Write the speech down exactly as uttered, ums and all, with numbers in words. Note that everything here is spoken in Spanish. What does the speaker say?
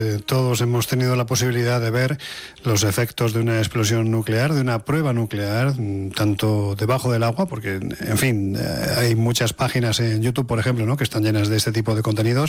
Eh, todos hemos tenido la posibilidad de ver los efectos de una explosión nuclear, de una prueba nuclear, tanto debajo del agua, porque, en fin, eh, hay muchas páginas en YouTube, por ejemplo, ¿no?, que están llenas de este tipo de contenidos,